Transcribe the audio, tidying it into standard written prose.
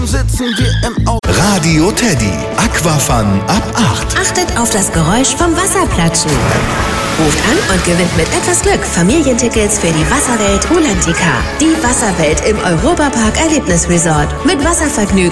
Sitzen wir im Auto. Radio Teddy, Aquafun ab 8. Achtet auf das Geräusch vom Wasserplatschen. Ruft an und gewinnt mit etwas Glück Familientickets für die Wasserwelt Rulantica. Die Wasserwelt im Europapark Erlebnisresort. Mit Wasservergnügen